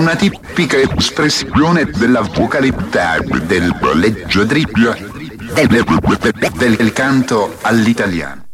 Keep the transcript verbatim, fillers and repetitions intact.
una tipica espressione della vocalità del leggiadribbio del, del canto all'italiano.